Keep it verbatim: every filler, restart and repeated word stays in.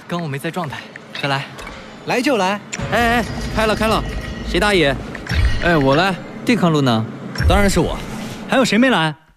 刚我没在状态，再来。 来就来。 哎哎，开了开了，谁打野？ 哎，我来。对抗路呢？ 当然是我。 还有谁没来？